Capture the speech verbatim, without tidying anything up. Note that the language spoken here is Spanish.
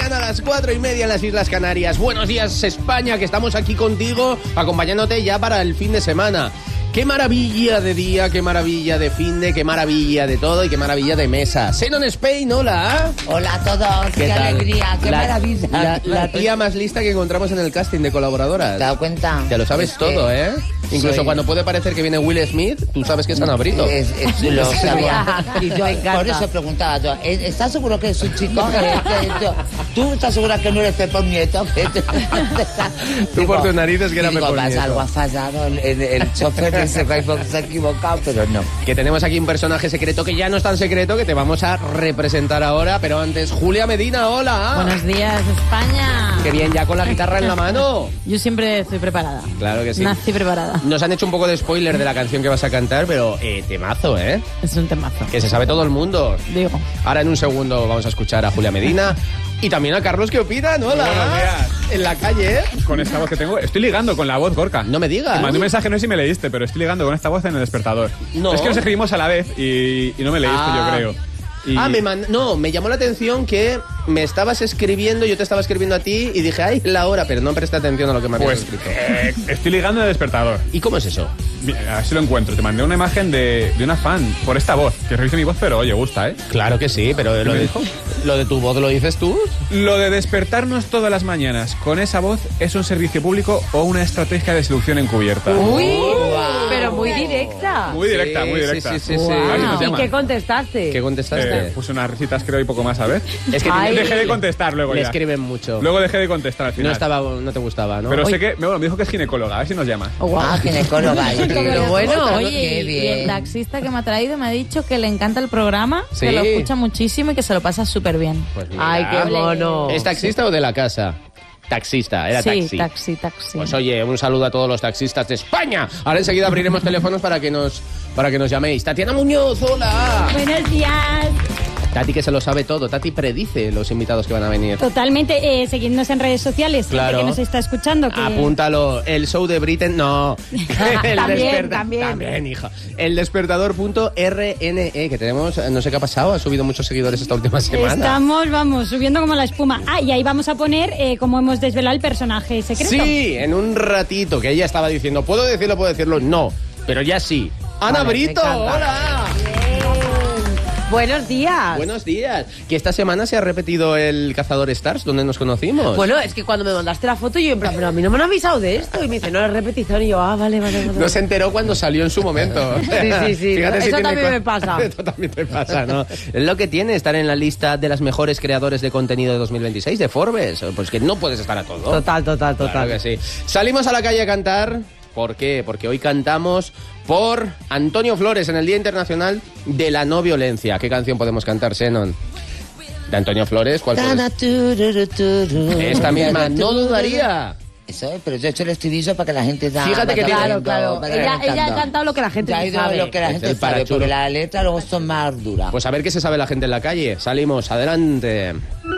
mañana, a las cuatro y media en las Islas Canarias. Buenos días, España, que estamos aquí contigo, acompañándote ya para el fin de semana. Qué maravilla de día, qué maravilla de finde, qué maravilla de todo y qué maravilla de mesa. Xenon Spain, hola. Hola a todos, qué, ¿Qué tal? alegría, qué la, maravilla. La, la tía más lista que encontramos en el casting de colaboradoras. ¿Te has dado cuenta? Te lo sabes Es todo, que ¿eh? Incluso soy- cuando puede parecer que viene Will Smith, tú sabes que es Ana Brito. Es, es, lo sabía. Y yo por eso preguntaba yo, ¿estás seguro que es un chico? Eh, eh, yo, ¿Tú estás segura que no eres Pepón Nieto? Tú por tus narices que era digo, Pepón vas, Nieto. algo ha fallado, el, el, el chofer de ese Facebook se ha equivocado, pero no. Que tenemos aquí un personaje secreto que ya no es tan secreto, que te vamos a representar ahora, pero antes, Julia Medina, hola. Buenos días, España. Qué bien, ya con la guitarra en la mano. Yo siempre estoy preparada. Claro que sí. Nací preparada. Nos han hecho un poco de spoiler de la canción que vas a cantar, pero eh, temazo, ¿eh? Es un temazo. Que se sabe todo el mundo. Digo. Ahora en un segundo vamos a escuchar a Julia Medina y también a Carlos, ¿qué opinan? Hola. Buenos días. En la calle, ¿eh? Con esta voz que tengo, estoy ligando con la voz, Gorka. No me digas. Te mandé un mensaje, no sé si me leíste, pero estoy ligando con esta voz en el despertador. No. Es que nos escribimos a la vez y, y no me leíste, Ah. yo creo. Y- Ah, me mand- no, me llamó la atención que me estabas escribiendo, yo te estaba escribiendo a ti y dije, ay, la hora, pero no presté atención a lo que me habías Pues escrito. eh, estoy ligando en el despertador. ¿Y cómo es eso? Mira, a ver si lo encuentro. Te mandé una imagen de, de una fan por esta voz, que revise mi voz, pero oye, gusta, ¿eh? Claro que sí, pero lo me de, dijo? lo de tu voz lo dices tú. Lo de despertarnos todas las mañanas con esa voz es un servicio público o una estrategia de seducción encubierta. Uy, pero muy directa. Muy directa, Sí, muy sí, directa. sí, sí, sí. A ver si nos ¿Y llaman. qué contestaste? ¿Qué contestaste? Eh, puse unas risitas, creo, y poco más, ¿sabes? Es que Ay. Dejé de contestar luego le ya. escriben mucho. Luego dejé de contestar al final. No estaba, no te gustaba, ¿no? Pero Oye, sé que, bueno, me dijo que es ginecóloga, a ver si nos llama. Oh, guau. Ah, ginecóloga. y- Pero bueno, Oye, qué y- y bien. el taxista que me ha traído me ha dicho que le encanta el programa, Sí. que lo escucha muchísimo y que se lo pasa súper bien. pues mira. Ay, qué mono. ¿Es taxista o de la casa? Taxista, era sí, taxi. taxi, taxi. Pues oye, un saludo a todos los taxistas de España. Ahora enseguida abriremos teléfonos para que nos para que nos llaméis. Tatiana Muñoz, hola. Buenos días. Tati que se lo sabe todo. Tati predice los invitados que van a venir. Totalmente, eh, seguidnos en redes sociales, gente Claro. que nos está escuchando. Que... Apúntalo. El show de Britain, no. El También, desperta- también. También, hija. El despertador punto R N E, que tenemos, no sé qué ha pasado, ha subido muchos seguidores esta última semana. Estamos, vamos, subiendo como la espuma. Ah, y ahí vamos a poner, eh, como hemos desvelado, el personaje secreto. Sí, en un ratito, que ella estaba diciendo, ¿puedo decirlo, puedo decirlo? No, pero ya sí. Ana Vale, me Brito, encanta. hola. Buenos días. Buenos días. Que esta semana se ha repetido el Cazador Stars, donde nos conocimos. Bueno, es que cuando me mandaste la foto yo en plan, pero a mí no me han avisado de esto. Y me dice, no, es repetición. Y yo, ah, vale, vale, vale. No se enteró cuando salió en su momento. Sí, sí, sí. Fíjate si Eso tiene también co- me pasa. Eso también te pasa, ¿no? Es lo que tiene estar en la lista de las mejores creadores de contenido de dos mil veintiséis de Forbes. Pues que no puedes estar a todo. Total, total, total. Claro que sí. Salimos a la calle a cantar. ¿Por qué? Porque hoy cantamos por Antonio Flores en el Día Internacional de la No Violencia. ¿Qué canción podemos cantar, Xenon? De Antonio Flores, ¿cuál Tana, puedes? tururuturu. Esta misma, no dudaría. Eso es, pero yo he hecho el estribillo para que la gente da. Fíjate que vaya tiene- Claro, cantando, claro. vaya Ella, ella ha cantando. cantado lo que la gente Ya ha no ido sabe. lo que la Es gente el sabe, parachulo. porque las letras luego son más duras. Pues a ver qué se sabe la gente en la calle. Salimos, adelante.